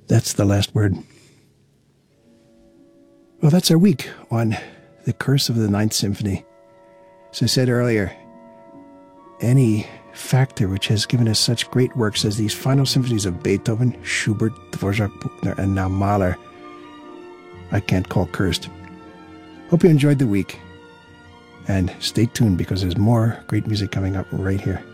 That's the last word. Well, that's our week on The Curse of the Ninth Symphony. As I said earlier, any factor which has given us such great works as these final symphonies of Beethoven, Schubert, Dvorak, Bruckner, and now Mahler, I can't call cursed. Hope you enjoyed the week. And stay tuned because there's more great music coming up right here.